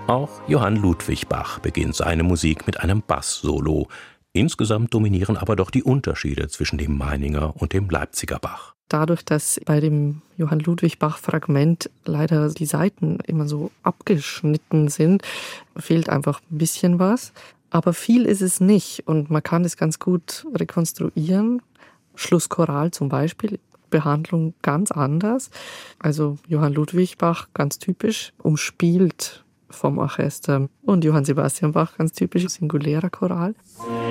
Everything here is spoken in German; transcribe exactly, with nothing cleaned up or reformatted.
Auch Johann Ludwig Bach beginnt seine Musik mit einem Bass-Solo. Insgesamt dominieren aber doch die Unterschiede zwischen dem Meininger und dem Leipziger Bach. Dadurch, dass bei dem Johann Ludwig Bach-Fragment leider die Saiten immer so abgeschnitten sind, fehlt einfach ein bisschen was. Aber viel ist es nicht und man kann es ganz gut rekonstruieren. Schlusschoral zum Beispiel, Behandlung ganz anders. Also Johann Ludwig Bach, ganz typisch, umspielt vom Orchester. Und Johann Sebastian Bach, ganz typisch, singulärer Choral.